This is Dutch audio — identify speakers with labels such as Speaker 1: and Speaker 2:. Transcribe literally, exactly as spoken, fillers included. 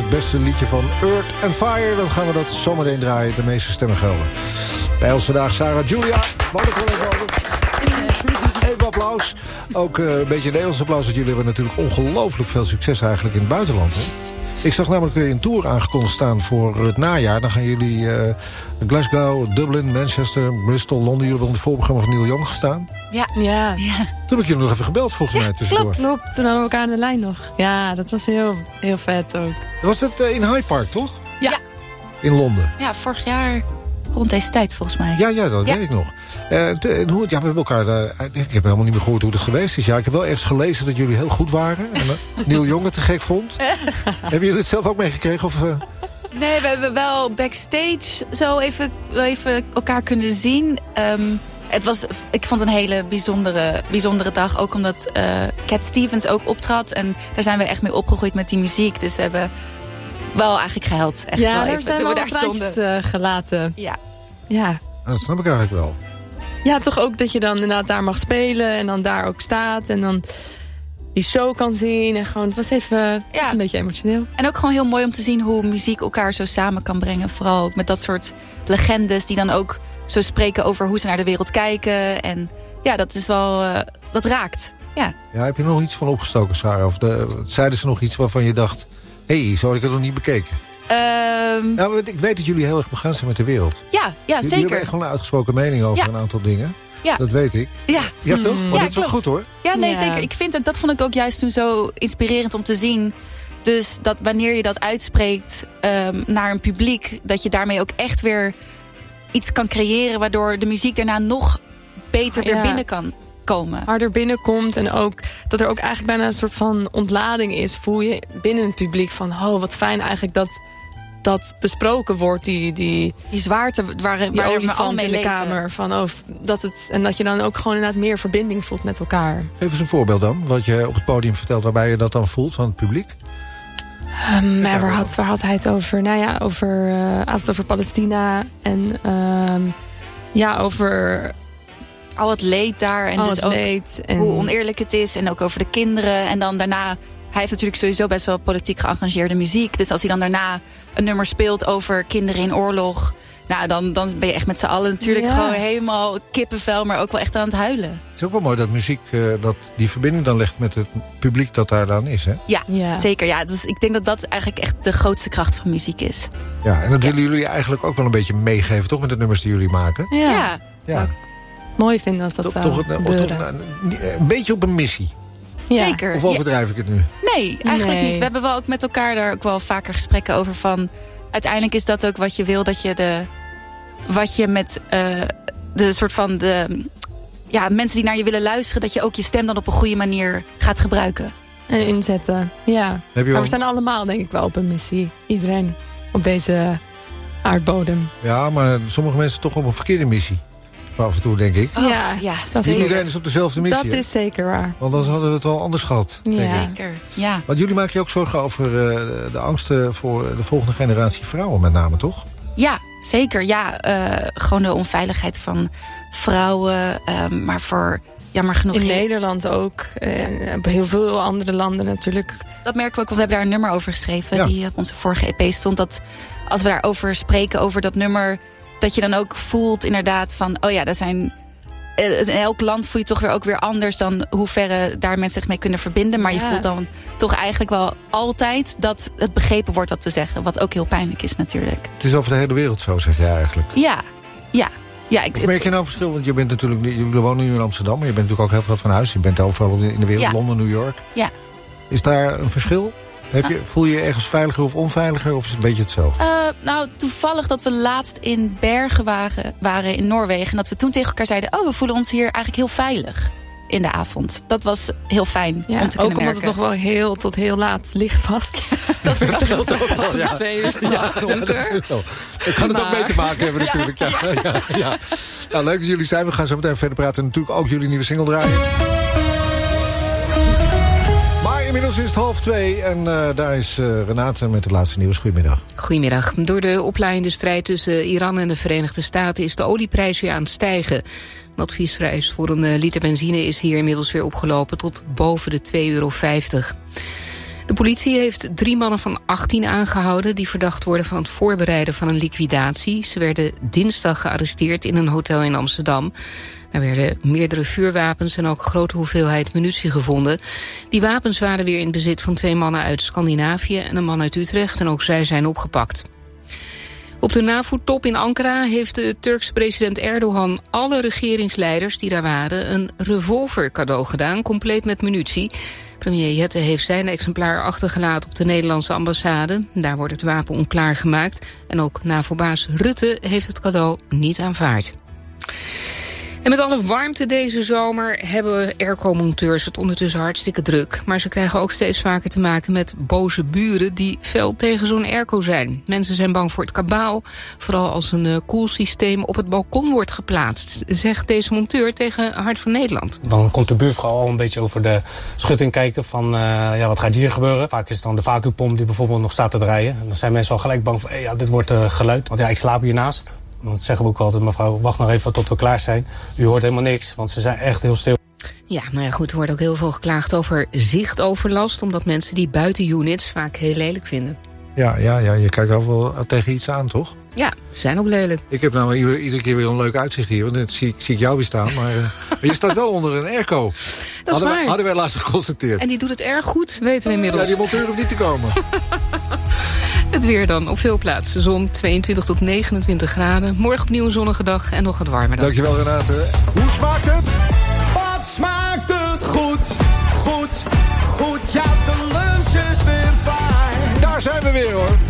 Speaker 1: het beste liedje van Earth and Fire. Dan gaan we dat zometeen draaien. De meeste stemmen gelden. Bij ons vandaag Sarah Julia. Wat een collega. Even applaus. Ook uh, een beetje een Nederlands applaus. Want jullie hebben natuurlijk ongelooflijk veel succes eigenlijk in het buitenland. Hè? Ik zag namelijk weer een tour aangekondigd staan voor het najaar. Dan gaan jullie uh, Glasgow, Dublin, Manchester, Bristol, Londen. Jullie hebben op het voorprogramma van Neil Young gestaan.
Speaker 2: Ja. ja.
Speaker 1: ja. Toen heb ik jullie nog even gebeld volgens
Speaker 2: ja,
Speaker 1: mij tussendoor.
Speaker 2: Klopt, klopt. Toen hadden we elkaar aan de lijn nog. Ja, dat was heel, heel vet ook.
Speaker 1: Was dat uh, in Hyde Park, toch?
Speaker 2: Ja. ja.
Speaker 1: In Londen.
Speaker 2: Ja, vorig jaar rond deze tijd volgens mij.
Speaker 1: Ja, ja dat ja. weet ik nog. Uh, te, hoe, ja, we hebben elkaar, uh, ik heb helemaal niet meer gehoord hoe het geweest is. Ja, ik heb wel ergens gelezen dat jullie heel goed waren. En uh, Neil Young het te gek vond. Hebben jullie het zelf ook meegekregen? Of, uh...
Speaker 2: Nee, we hebben wel backstage zo even, even elkaar kunnen zien. Um, het was, ik vond het een hele bijzondere, bijzondere dag. Ook omdat uh, Cat Stevens ook optrad. En daar zijn we echt mee opgegroeid met die muziek. Dus we hebben wel eigenlijk gehuild. Echt
Speaker 3: ja,
Speaker 2: wel
Speaker 3: daar
Speaker 2: even,
Speaker 3: zijn we
Speaker 2: daar
Speaker 3: stonden. Uh, gelaten.
Speaker 2: Ja.
Speaker 3: ja.
Speaker 1: Dat snap ik eigenlijk wel.
Speaker 3: Ja, toch ook dat je dan inderdaad daar mag spelen. En dan daar ook staat. En dan die show kan zien. En gewoon, het was even ja. echt een beetje emotioneel.
Speaker 2: En ook gewoon heel mooi om te zien hoe muziek elkaar zo samen kan brengen. Vooral ook met dat soort legendes die dan ook zo spreken over hoe ze naar de wereld kijken. En ja, dat is wel, uh, dat raakt. Ja.
Speaker 1: ja, heb je er nog iets van opgestoken, Sarah? Of de, zeiden ze nog iets waarvan je dacht, hé, hey, zo had ik het nog niet bekeken?
Speaker 2: Um,
Speaker 1: ja, maar ik weet dat jullie heel erg begaan zijn met de wereld.
Speaker 2: Ja, ja
Speaker 1: jullie
Speaker 2: zeker.
Speaker 1: Jullie hebben gewoon een uitgesproken mening over ja. een aantal dingen.
Speaker 2: Ja.
Speaker 1: Dat weet ik.
Speaker 2: Ja,
Speaker 1: ja toch? Maar
Speaker 2: ja,
Speaker 1: dat is wel goed hoor.
Speaker 2: Ja, nee,
Speaker 3: ja.
Speaker 2: zeker. Ik vind ook, dat vond ik ook juist toen zo inspirerend om te zien. Dus dat wanneer je dat uitspreekt um, naar een publiek, dat je daarmee ook echt weer iets kan creëren, waardoor de muziek daarna nog beter weer ja. binnen kan komen.
Speaker 3: Harder binnenkomt en ook dat er ook eigenlijk bijna een soort van ontlading is. Voel je binnen het publiek van, oh, wat fijn eigenlijk dat dat besproken wordt, die, die,
Speaker 2: die zwaarte waar,
Speaker 3: die
Speaker 2: waar we al mee
Speaker 3: in de
Speaker 2: leven.
Speaker 3: kamer. Van, oh, dat het, en dat je dan ook gewoon inderdaad meer verbinding voelt met elkaar.
Speaker 1: Geef eens een voorbeeld dan, wat je op het podium vertelt, waarbij je dat dan voelt van het publiek.
Speaker 3: Um, ja, waar, had, waar had hij het over? Nou ja, over, uh, had het over Palestina en um, ja, over
Speaker 2: al het leed daar en
Speaker 3: al
Speaker 2: dus
Speaker 3: het
Speaker 2: ook
Speaker 3: leed en
Speaker 2: hoe oneerlijk het is en ook over de kinderen. En dan daarna, hij heeft natuurlijk sowieso best wel politiek geëngageerde muziek. Dus als hij dan daarna een nummer speelt over kinderen in oorlog, nou, dan, dan ben je echt met z'n allen natuurlijk ja. gewoon helemaal kippenvel, maar ook wel echt aan het huilen.
Speaker 1: Het is ook wel mooi dat muziek uh, dat die verbinding dan legt met het publiek dat daar dan is, hè?
Speaker 2: Ja, ja. zeker. Ja. Dus ik denk dat dat eigenlijk echt de grootste kracht van muziek is.
Speaker 1: Ja, en dat
Speaker 2: ja.
Speaker 1: willen jullie eigenlijk ook wel een beetje meegeven, toch? Met de nummers die jullie maken.
Speaker 3: Ja, ja.
Speaker 2: ja.
Speaker 3: mooi vinden als dat
Speaker 1: toch,
Speaker 3: zou
Speaker 1: toch,
Speaker 3: gebeuren.
Speaker 1: Toch een, een beetje op een missie.
Speaker 2: Ja. Zeker.
Speaker 1: Of overdrijf ja. ik het nu?
Speaker 2: Nee, eigenlijk
Speaker 3: nee.
Speaker 2: niet. We hebben wel ook met elkaar daar ook wel vaker gesprekken over van, uiteindelijk is dat ook wat je wil, dat je de wat je met uh, de soort van de ja, mensen die naar je willen luisteren, dat je ook je stem dan op een goede manier gaat gebruiken.
Speaker 3: En inzetten, ja.
Speaker 1: Heb je
Speaker 3: maar we zijn allemaal denk ik wel op een missie. Iedereen op deze aardbodem.
Speaker 1: Ja, maar sommige mensen toch op een verkeerde missie. Af en toe denk ik.
Speaker 2: Oh, ja, ja,
Speaker 1: dat niet iedereen is op dezelfde missie.
Speaker 3: Dat
Speaker 1: hè?
Speaker 3: is zeker waar.
Speaker 1: Want dan hadden we het wel anders gehad.
Speaker 3: Ja.
Speaker 2: Zeker, ja.
Speaker 1: Want jullie maken je ook zorgen over uh, de angsten voor de volgende generatie vrouwen met name, toch?
Speaker 2: Ja, zeker. Ja, uh, gewoon de onveiligheid van vrouwen. Uh, maar voor jammer genoeg
Speaker 3: in Nederland ook. Uh, ja. Heel veel andere landen natuurlijk.
Speaker 2: Dat merken we ook, want we hebben daar een nummer over geschreven.
Speaker 1: Ja.
Speaker 2: Die op onze vorige E P stond. Dat als we daarover spreken, over dat nummer, dat je dan ook voelt inderdaad van, oh ja, dat zijn in elk land voel je toch weer ook weer anders dan hoe ver daar mensen zich mee kunnen verbinden. Maar ja. je voelt dan toch eigenlijk wel altijd dat het begrepen wordt wat we zeggen. Wat ook heel pijnlijk is natuurlijk.
Speaker 1: Het is over de hele wereld zo, zeg je eigenlijk.
Speaker 2: Ja, ja. ja ik,
Speaker 1: of merk je nou verschil? Want je bent natuurlijk, jullie wonen nu in Amsterdam, maar je bent natuurlijk ook heel veel van huis. Je bent overal in de wereld, ja. Londen, New York.
Speaker 2: Ja.
Speaker 1: Is daar een verschil? Heb je, voel je je ergens veiliger of onveiliger? Of is het een beetje het zo?
Speaker 2: Uh, nou, toevallig dat we laatst in Bergen waren, waren in Noorwegen. En dat we toen tegen elkaar zeiden, oh, we voelen ons hier eigenlijk heel veilig in de avond. Dat was heel fijn
Speaker 3: ja,
Speaker 2: om te kunnen
Speaker 3: ook omdat
Speaker 2: merken.
Speaker 3: het nog wel heel tot heel laat licht was. Dat verschilt ook pas om twee uur s'nachts
Speaker 1: ja,
Speaker 3: donker.
Speaker 1: Ja, ik kan het maar... ook mee te maken hebben natuurlijk. Ja. Ja. Ja, ja. Nou, leuk dat jullie zijn. We gaan zo meteen verder praten. En natuurlijk ook jullie nieuwe single draaien. Inmiddels is het half twee en uh, daar is uh, Renate met het laatste nieuws. Goedemiddag.
Speaker 4: Goedemiddag. Door de oplaaiende strijd tussen Iran en de Verenigde Staten is de olieprijs weer aan het stijgen. De adviesprijs voor een uh, liter benzine is hier inmiddels weer opgelopen tot boven de twee euro vijftig. De politie heeft drie mannen van achttien aangehouden die verdacht worden van het voorbereiden van een liquidatie. Ze werden dinsdag gearresteerd in een hotel in Amsterdam. Er werden meerdere vuurwapens en ook een grote hoeveelheid munitie gevonden. Die wapens waren weer in bezit van twee mannen uit Scandinavië en een man uit Utrecht en ook zij zijn opgepakt. Op de NAVO-top in Ankara heeft de Turkse president Erdogan alle regeringsleiders die daar waren een revolver cadeau gedaan, compleet met munitie. Premier Jette heeft zijn exemplaar achtergelaten op de Nederlandse ambassade. Daar wordt het wapen onklaargemaakt. En ook NAVO-baas Rutte heeft het cadeau niet aanvaard. En met alle warmte deze zomer hebben airco-monteurs het ondertussen hartstikke druk. Maar ze krijgen ook steeds vaker te maken met boze buren die fel tegen zo'n airco zijn. Mensen zijn bang voor het kabaal, vooral als een uh, koelsysteem op het balkon wordt geplaatst, zegt deze monteur tegen Hart van Nederland.
Speaker 5: Dan komt de buurvrouw al een beetje over de schutting kijken van uh, ja, wat gaat hier gebeuren. Vaak is het dan de vacuümpomp die bijvoorbeeld nog staat te draaien. En dan zijn mensen al gelijk bang van, hey, ja, dit wordt uh, geluid. Want ja, ik slaap hiernaast. Dan zeggen we ook altijd, mevrouw, wacht nog even tot we klaar zijn. U hoort helemaal niks, want ze zijn echt heel stil.
Speaker 4: Ja, nou ja, goed, er wordt ook heel veel geklaagd over zichtoverlast, omdat mensen die buiten units vaak heel lelijk vinden.
Speaker 1: Ja, ja, ja, je kijkt wel tegen iets aan, toch?
Speaker 4: Ja, ze zijn ook lelijk.
Speaker 1: Ik heb nou iedere, iedere keer weer een leuk uitzicht hier, want dan zie, zie ik jou weer staan. Maar uh, je staat wel onder een airco.
Speaker 4: Dat is
Speaker 1: hadden
Speaker 4: waar.
Speaker 1: Wij, hadden wij laatst geconstateerd.
Speaker 4: En die doet het erg goed, weten we inmiddels.
Speaker 1: Ja, die monteur hoeft niet te komen.
Speaker 4: Het weer dan, op veel plaatsen zon, tweeëntwintig tot negenentwintig graden. Morgen opnieuw een zonnige dag en nog wat warmer dan.
Speaker 1: Dankjewel Renate. Hoe smaakt het?
Speaker 6: Wat smaakt het goed, goed, goed. Ja, de lunch is weer fijn.
Speaker 1: Daar zijn we weer hoor.